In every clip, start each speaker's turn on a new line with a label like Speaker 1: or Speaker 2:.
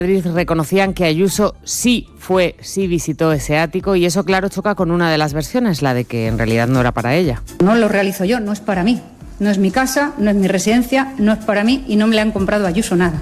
Speaker 1: Madrid reconocían que Ayuso sí visitó ese ático, y eso, claro, choca con una de las versiones, la de que en realidad no era para ella.
Speaker 2: No lo realizo yo, no es para mí. No es mi casa, no es mi residencia, no es para mí y no me le han comprado a Ayuso nada.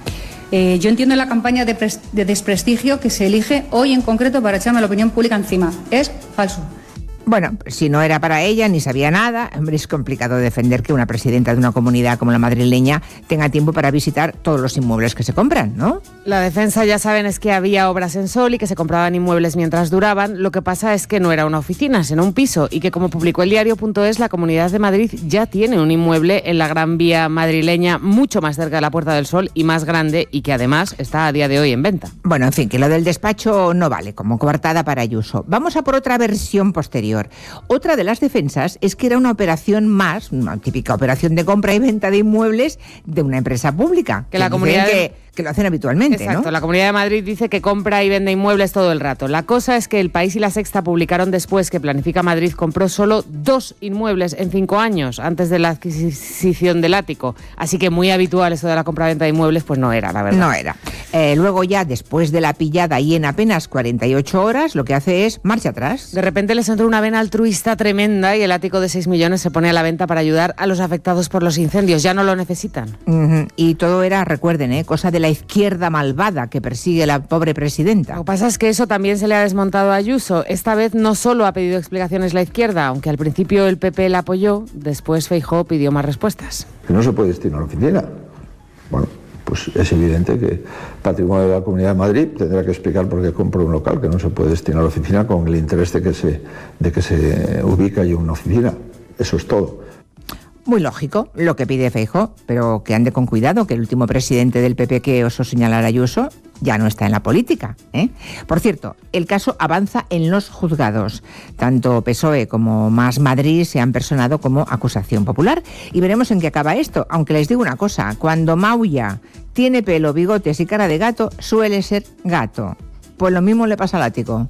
Speaker 2: Yo entiendo la campaña de desprestigio que se elige hoy en concreto para echarme la opinión pública encima. Es falso.
Speaker 3: Bueno, si no era para ella ni sabía nada, hombre, es complicado defender que una presidenta de una comunidad como la madrileña tenga tiempo para visitar todos los inmuebles que se compran, ¿no?
Speaker 1: La defensa, ya saben, es que había obras en Sol y que se compraban inmuebles mientras duraban. Lo que pasa es que no era una oficina, sino un piso, y que, como publicó el diario.es, la Comunidad de Madrid ya tiene un inmueble en la Gran Vía madrileña, mucho más cerca de la Puerta del Sol y más grande, y que además está a día de hoy en venta.
Speaker 3: Bueno, en fin, que lo del despacho no vale como coartada para Ayuso. Vamos a por otra versión posterior. Otra de las defensas es que era una operación más, una típica operación de compra y venta de inmuebles de una empresa pública.
Speaker 1: Que la comunidad
Speaker 3: que lo hacen habitualmente,
Speaker 1: exacto, ¿no? La Comunidad de Madrid dice que compra y vende inmuebles todo el rato. La cosa es que El País y La Sexta publicaron después que Planifica Madrid compró solo 2 inmuebles en 5 años antes de la adquisición del ático. Así que muy habitual eso de la compra-venta de inmuebles, pues no era, la verdad.
Speaker 3: No era. Luego ya, después de la pillada y en apenas 48 horas, lo que hace es marcha atrás.
Speaker 1: De repente les entró una vena altruista tremenda y el ático de 6 millones se pone a la venta para ayudar a los afectados por los incendios. Ya no lo necesitan.
Speaker 3: Y todo era, recuerden, cosa de la izquierda malvada que persigue a la pobre presidenta.
Speaker 1: Lo que pasa es que eso también se le ha desmontado a Ayuso. Esta vez no solo ha pedido explicaciones la izquierda, aunque al principio el PP la apoyó, después Feijóo pidió más respuestas.
Speaker 4: Que no se puede destinar a la oficina. Bueno, pues es evidente que Patrimonio de la Comunidad de Madrid tendrá que explicar por qué compró un local que no se puede destinar a la oficina con el interés de que se ubique allí una oficina. Eso es todo.
Speaker 3: Muy lógico lo que pide Feijóo, pero que ande con cuidado, que el último presidente del PP que osó señalar a Ayuso ya no está en la política, ¿eh? Por cierto, el caso avanza en los juzgados. Tanto PSOE como Más Madrid se han personado como acusación popular. Y veremos en qué acaba esto, aunque les digo una cosa, cuando maulla, tiene pelo, bigotes y cara de gato, suele ser gato. Pues lo mismo le pasa al ático.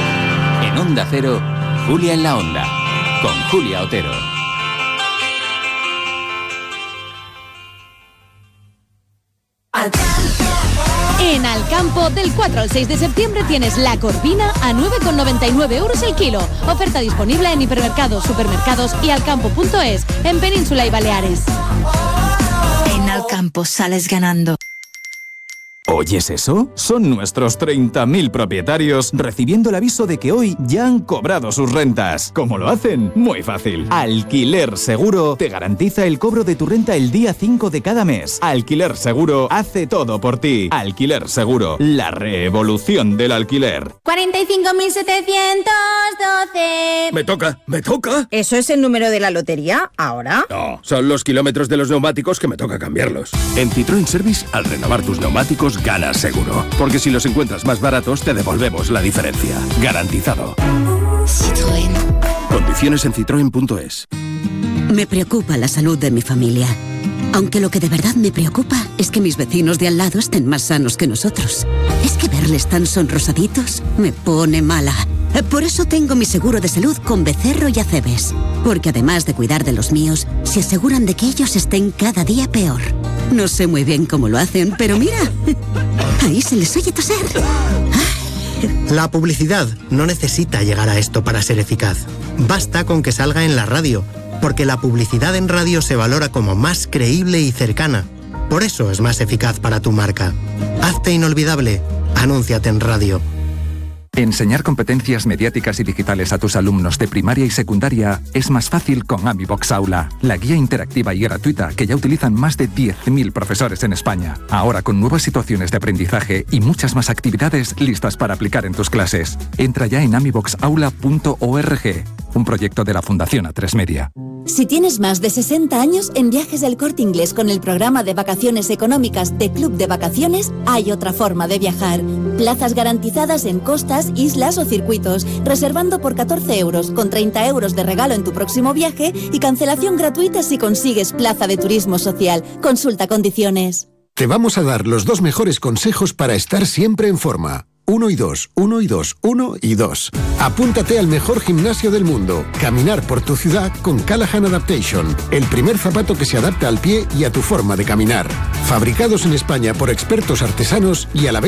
Speaker 5: En Onda Cero, Julia en la Onda, con Julia Otero.
Speaker 6: En Alcampo, del 4 al 6 de septiembre tienes la corvina a 9,99 euros el kilo. Oferta disponible en hipermercados, supermercados y alcampo.es, en Península y Baleares.
Speaker 7: En Alcampo sales ganando.
Speaker 8: ¿Oyes eso? Son nuestros 30.000 propietarios recibiendo el aviso de que hoy ya han cobrado sus rentas. ¿Cómo lo hacen? Muy fácil. Alquiler Seguro te garantiza el cobro de tu renta el día 5 de cada mes. Alquiler Seguro hace todo por ti. Alquiler Seguro, la revolución del alquiler.
Speaker 9: 45.712.
Speaker 10: Me toca.
Speaker 11: ¿Eso es el número de la lotería ahora?
Speaker 10: No, son los kilómetros de los neumáticos que me toca cambiarlos.
Speaker 12: En Citroën Service, al renovar tus neumáticos, ganas seguro. Porque si los encuentras más baratos, te devolvemos la diferencia. Garantizado.
Speaker 7: Citroën.
Speaker 12: Condiciones en citroen.es.
Speaker 13: Me preocupa la salud de mi familia. Aunque lo que de verdad me preocupa es que mis vecinos de al lado estén más sanos que nosotros. Es que verles tan sonrosaditos me pone mala. Por eso tengo mi seguro de salud con Becerro y Acebes. Porque además de cuidar de los míos, se aseguran de que ellos estén cada día peor. No sé muy bien cómo lo hacen, pero mira, ahí se les oye toser.
Speaker 14: La publicidad no necesita llegar a esto para ser eficaz. Basta con que salga en la radio, porque la publicidad en radio se valora como más creíble y cercana. Por eso es más eficaz para tu marca. Hazte inolvidable. Anúnciate en radio.
Speaker 15: Enseñar competencias mediáticas y digitales a tus alumnos de primaria y secundaria es más fácil con AmiBox Aula, la guía interactiva y gratuita que ya utilizan más de 10.000 profesores en España. Ahora con nuevas situaciones de aprendizaje y muchas más actividades listas para aplicar en tus clases. Entra ya en amiboxaula.org, un proyecto de la Fundación A3 Media.
Speaker 6: Si tienes más de 60 años, en Viajes del Corte Inglés con el programa de vacaciones económicas de Club de Vacaciones, hay otra forma de viajar. Plazas garantizadas en costas, islas o circuitos, reservando por 14 euros, con 30 euros de regalo en tu próximo viaje y cancelación gratuita si consigues plaza de turismo social. Consulta condiciones.
Speaker 16: Te vamos a dar los 2 mejores consejos para estar siempre en forma. 1 y 2, 1 y 2, 1 y 2. Apúntate al mejor gimnasio del mundo. Caminar por tu ciudad con Callahan Adaptation. El primer zapato que se adapta al pie y a tu forma de caminar. Fabricados en España por expertos artesanos y a la vez